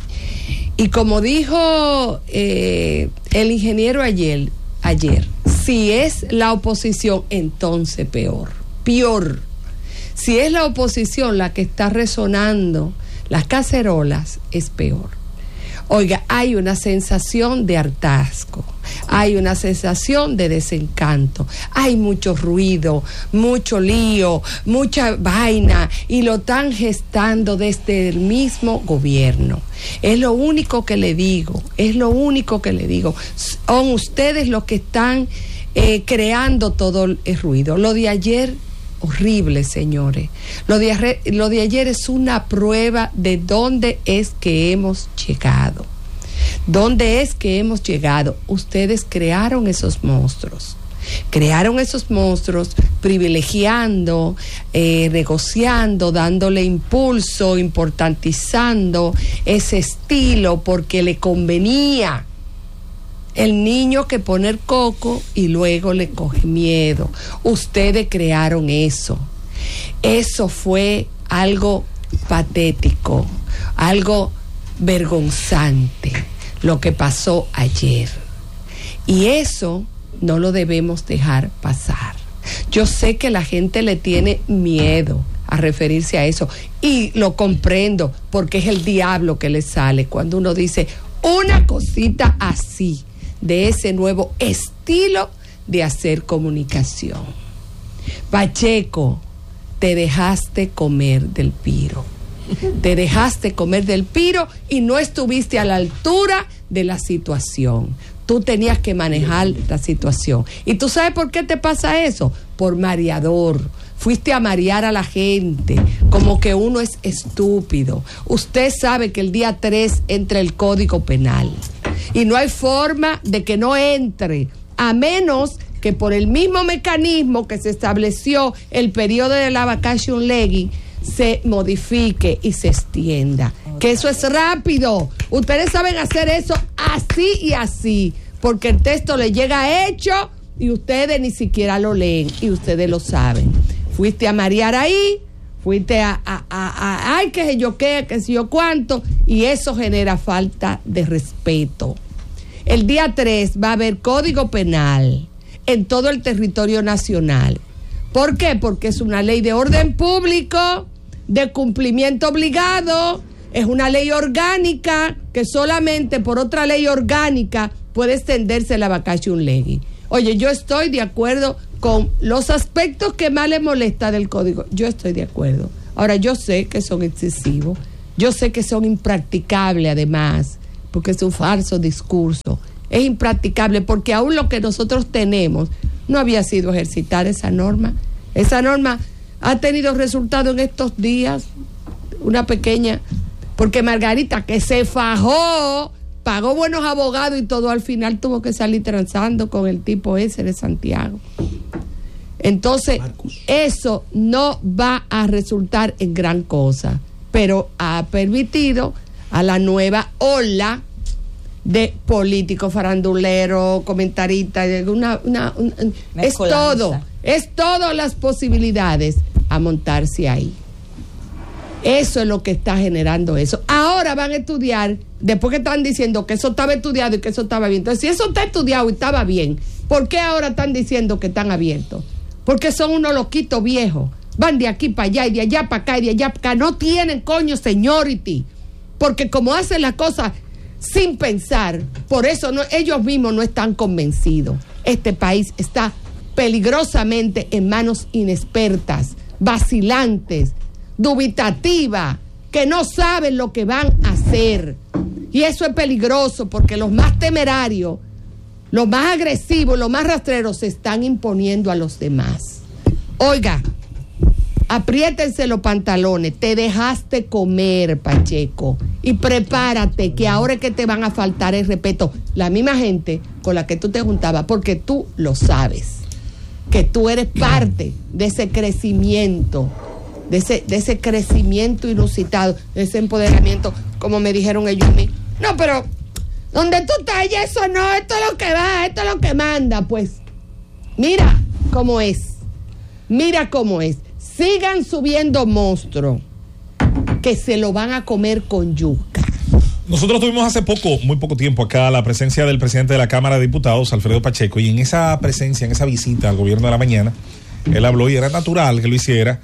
L: Y como dijo eh, el ingeniero ayer, ayer, si es la oposición, entonces peor, peor. Si es la oposición la que está resonando las cacerolas, es peor. Oiga, hay una sensación de hartazgo, hay una sensación de desencanto, hay mucho ruido, mucho lío, mucha vaina, y lo están gestando desde el mismo gobierno. Es lo único que le digo, es lo único que le digo. Son ustedes los que están eh, creando todo el ruido. Lo de ayer, horrible, señores. Lo de, lo de ayer es una prueba de dónde es que hemos llegado. ¿Dónde es que hemos llegado? Ustedes crearon esos monstruos. Crearon esos monstruos privilegiando, eh, negociando, dándole impulso, importantizando ese estilo porque le convenía. El niño que pone el coco y luego le coge miedo. Ustedes crearon eso. Eso fue algo patético, algo vergonzante, lo que pasó ayer. Y eso no lo debemos dejar pasar. Yo sé que la gente le tiene miedo a referirse a eso y lo comprendo porque es el diablo que le sale cuando uno dice una cosita así, de ese nuevo estilo de hacer comunicación. Pacheco, te dejaste comer del piro. Te dejaste comer del piro y no estuviste a la altura de la situación. Tú tenías que manejar la situación. ¿Y tú sabes por qué te pasa eso? Por mareador, fuiste a marear a la gente, como que uno es estúpido. Usted sabe que el día tres entra el Código Penal y no hay forma de que no entre, a menos que por el mismo mecanismo que se estableció el periodo de la vacation legis se modifique y se extienda. Que eso es rápido. Ustedes saben hacer eso así y así, porque el texto le llega hecho y ustedes ni siquiera lo leen y ustedes lo saben. Fuiste a marear ahí, fuiste a, a, a, a ay, qué sé yo qué, qué sé yo cuánto, y eso genera falta de respeto. El día tres va a haber Código Penal en todo el territorio nacional. ¿Por qué? Porque es una ley de orden público, de cumplimiento obligado, es una ley orgánica que solamente por otra ley orgánica puede extenderse la vacation legis. Oye, yo estoy de acuerdo con los aspectos que más le molesta del código. Yo estoy de acuerdo. Ahora, yo sé que son excesivos, yo sé que son impracticables además, porque es un falso discurso. Es impracticable porque aún lo que nosotros tenemos no había sido ejercitar esa norma. Esa norma ha tenido resultado en estos días, una pequeña, porque Margarita, que se fajó, pagó buenos abogados y todo, al final tuvo que salir transando con el tipo ese de Santiago. Entonces, Marcos, eso no va a resultar en gran cosa, pero ha permitido a la nueva ola de políticos, faranduleros, comentaristas, una, una, una, es todo, es todas las posibilidades a montarse ahí. Eso es lo que está generando eso. Ahora van a estudiar, después que están diciendo que eso estaba estudiado y que eso estaba bien. Entonces, si eso está estudiado y estaba bien, ¿por qué ahora están diciendo que están abiertos? Porque son unos loquitos viejos. Van de aquí para allá y de allá para acá y de allá para acá. No tienen coño seniority. Porque como hacen las cosas sin pensar, por eso no, ellos mismos no están convencidos. Este país está peligrosamente en manos inexpertas, vacilantes, dubitativas, que no saben lo que van a hacer. Y eso es peligroso porque los más temerarios, los más agresivos, los más rastreros se están imponiendo a los demás. Oiga, apriétense los pantalones, te dejaste comer, Pacheco, y prepárate que ahora es que te van a faltar el respeto. La misma gente con la que tú te juntabas, porque tú lo sabes, que tú eres parte de ese crecimiento, de ese, de ese crecimiento inusitado, de ese empoderamiento, como me dijeron ellos a mí. No, pero donde tú estás, y eso no, esto es lo que va, esto es lo que manda. Pues mira cómo es, mira cómo es. Sigan subiendo monstruos que se lo van a comer con yuca.
A: Nosotros tuvimos hace poco, muy poco tiempo acá, la presencia del presidente de la Cámara de Diputados, Alfredo Pacheco, y en esa presencia, en esa visita al gobierno de la mañana, él habló, y era natural que lo hiciera,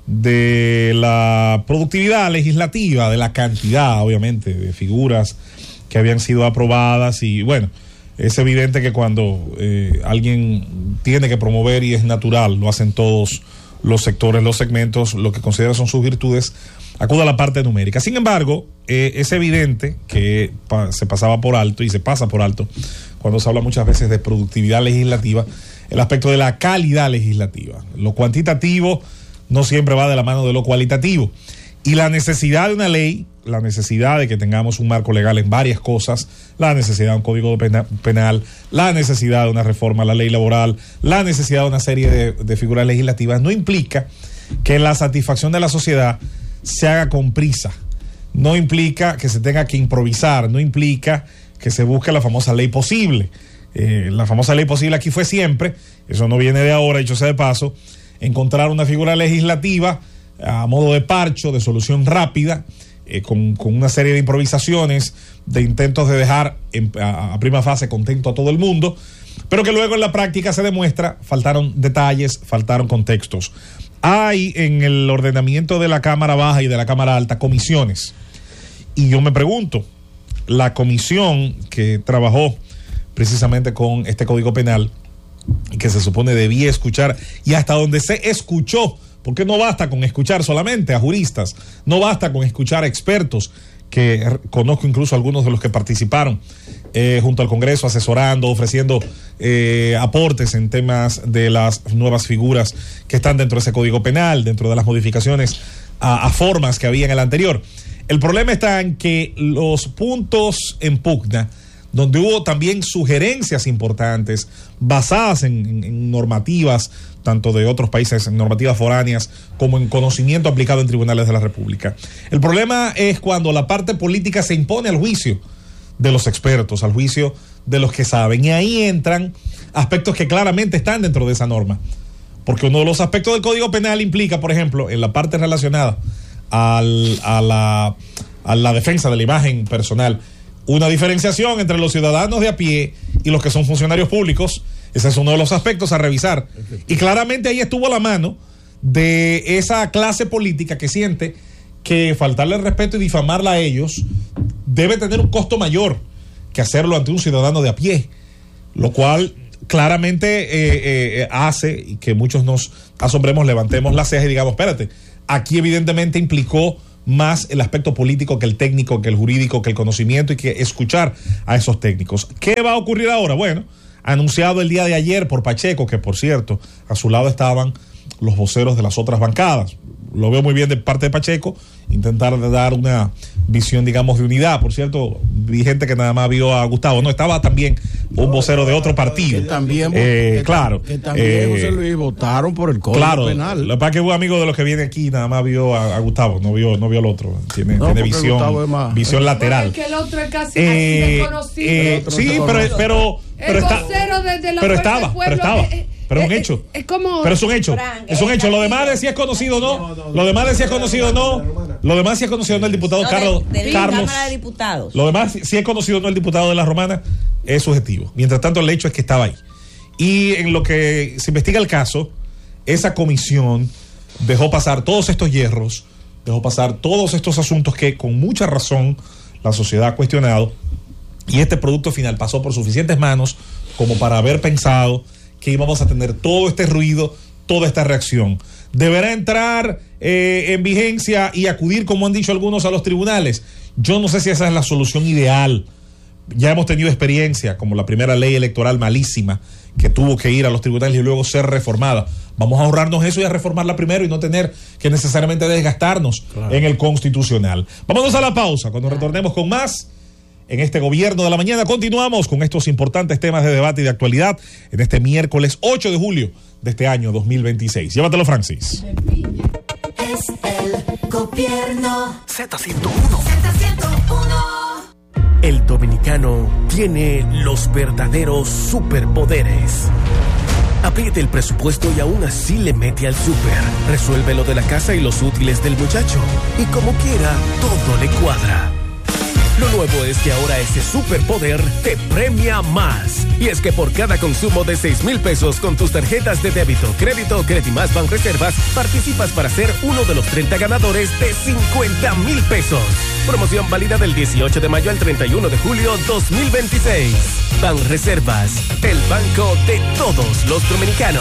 A: de la productividad legislativa, de la cantidad, obviamente, de figuras que habían sido aprobadas. Y bueno, es evidente que cuando eh, alguien tiene que promover, y es natural, lo hacen todos los sectores, los segmentos, lo que considera son sus virtudes, acude a la parte numérica. Sin embargo, eh, es evidente que pa- se pasaba por alto, y se pasa por alto cuando se habla muchas veces de productividad legislativa, el aspecto de la calidad legislativa. Lo cuantitativo no siempre va de la mano de lo cualitativo, y la necesidad de una ley, la necesidad de que tengamos un marco legal en varias cosas, la necesidad de un código pena, penal, la necesidad de una reforma a la ley laboral, la necesidad de una serie de, de figuras legislativas, no implica que la satisfacción de la sociedad se haga con prisa, no implica que se tenga que improvisar, no implica que se busque la famosa ley posible. Eh, la famosa ley posible aquí fue siempre, eso no viene de ahora, dicho sea de paso, encontrar una figura legislativa a modo de parcho, de solución rápida, eh, con, con una serie de improvisaciones, de intentos de dejar en, a, a prima fase contento a todo el mundo, pero que luego en la práctica se demuestra, faltaron detalles, faltaron contextos. Hay en el ordenamiento de la Cámara Baja y de la Cámara Alta comisiones, y yo me pregunto, la comisión que trabajó precisamente con este Código Penal, y que se supone debía escuchar, y hasta donde se escuchó, porque no basta con escuchar solamente a juristas, no basta con escuchar a expertos que conozco incluso algunos de los que participaron eh, junto al Congreso, asesorando, ofreciendo eh, aportes en temas de las nuevas figuras que están dentro de ese Código Penal, dentro de las modificaciones a, a formas que había en el anterior. El problema está en que los puntos en pugna, donde hubo también sugerencias importantes basadas en, en, en normativas, tanto de otros países, en normativas foráneas, como en conocimiento aplicado en tribunales de la República. El problema es cuando la parte política se impone al juicio de los expertos, al juicio de los que saben, y ahí entran aspectos que claramente están dentro de esa norma, porque uno de los aspectos del Código Penal implica, por ejemplo, en la parte relacionada al, a, la, a la defensa de la imagen personal, una diferenciación entre los ciudadanos de a pie y los que son funcionarios públicos. Ese es uno de los aspectos a revisar. Y claramente ahí estuvo la mano de esa clase política que siente que faltarle el respeto y difamarla a ellos debe tener un costo mayor que hacerlo ante un ciudadano de a pie, lo cual claramente eh, eh, hace que muchos nos asombremos, levantemos la ceja y digamos, espérate, aquí evidentemente implicó más el aspecto político que el técnico, que el jurídico, que el conocimiento, y que escuchar a esos técnicos. ¿Qué va a ocurrir ahora? Bueno, anunciado el día de ayer por Pacheco, que por cierto, a su lado estaban los voceros de las otras bancadas. Lo veo muy bien de parte de Pacheco, intentar dar una visión, digamos, de unidad. Por cierto, vi gente que nada más vio a Gustavo, no, estaba también un vocero de otro partido.
K: Que también,
A: eh,
K: que,
A: claro.
K: Que también,
A: eh,
K: José Luis, votaron por el Código
A: claro,
K: Penal.
A: Lo que pasa es que un amigo de los que viene aquí nada más vio a, a Gustavo, no vio, no vio al otro. Tiene,
K: No,
A: tiene
K: porque
A: visión,
K: Gustavo es más-
A: visión lateral.
L: Es que el otro es casi
A: Eh,
L: así desconocido.
A: eh, sí, pero, pero, pero,
L: el
A: está,
L: vocero desde la
A: pero
L: Fuerza
A: estaba,
L: del
A: pero
L: Pueblo,
A: estaba.
L: eh, eh,
A: Pero es un
L: eh,
A: hecho.
L: Es como.
A: Pero es un hecho.
L: Frank,
A: Es un hecho. Lo demás de si es conocido o no. Lo demás de si es conocido o no. Lo demás si es conocido o no el diputado
E: No,
A: Carlos.
E: de, de la
A: Carlos.
E: Cámara de Diputados.
A: Lo demás, si si es conocido o no el diputado de la Romana, es subjetivo. Mientras tanto, el hecho es que estaba ahí. Y en lo que se investiga el caso, esa comisión dejó pasar todos estos hierros, dejó pasar todos estos asuntos que con mucha razón la sociedad ha cuestionado, y este producto final pasó por suficientes manos como para haber pensado que íbamos a tener todo este ruido, toda esta reacción. ¿Deberá entrar eh, en vigencia y acudir, como han dicho algunos, a los tribunales? Yo no sé si esa es la solución ideal. Ya hemos tenido experiencia, como la primera ley electoral malísima, que tuvo que ir a los tribunales y luego ser reformada. Vamos a ahorrarnos eso y a reformarla primero y no tener que necesariamente desgastarnos claro. en el constitucional. Vámonos a la pausa. Cuando retornemos con más en este Gobierno de la Mañana, continuamos con estos importantes temas de debate y de actualidad en este miércoles ocho de julio de este año dos mil veintiséis. Llévatelo, Francis.
B: Es el Gobierno.
G: Z ciento uno.
B: Z ciento uno.
G: El dominicano tiene los verdaderos superpoderes. Apriete el presupuesto y aún así le mete al súper. Resuelve lo de la casa y los útiles del muchacho. Y como quiera, todo le cuadra. Lo nuevo es que ahora ese superpoder te premia más. Y es que por cada consumo de seis mil pesos con tus tarjetas de débito, crédito o Credimas Banreservas, participas para ser uno de los treinta ganadores de cincuenta mil pesos. Promoción válida del dieciocho de mayo al treinta y uno de julio dos mil veintiséis. Banreservas, el banco de todos los dominicanos.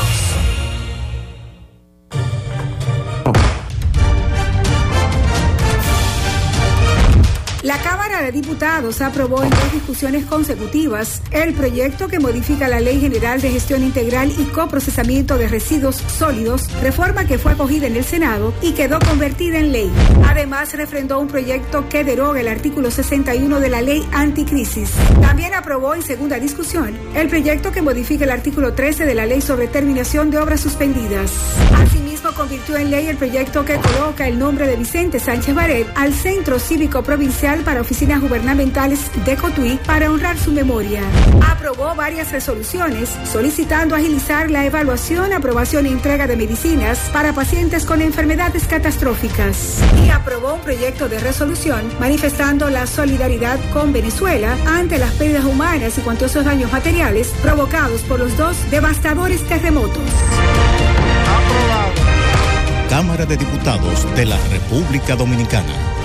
I: La Cámara de Diputados aprobó en dos discusiones consecutivas el proyecto que modifica la Ley General de Gestión Integral y Coprocesamiento de Residuos Sólidos, reforma que fue acogida en el Senado y quedó convertida en ley. Además, refrendó un proyecto que deroga el artículo sesenta y uno de la Ley Anticrisis. También aprobó en segunda discusión el proyecto que modifica el artículo trece de la Ley sobre Terminación de Obras Suspendidas. Asimismo, convirtió en ley el proyecto que coloca el nombre de Vicente Sánchez Baret al Centro Cívico Provincial para Oficinas Gubernamentales de Cotuí para honrar su memoria. Aprobó varias resoluciones solicitando agilizar la evaluación, aprobación y entrega de medicinas para pacientes con enfermedades catastróficas. Y aprobó un proyecto de resolución manifestando la solidaridad con Venezuela ante las pérdidas humanas y cuantiosos daños materiales provocados por los dos devastadores terremotos.
J: Cámara de Diputados de la República Dominicana.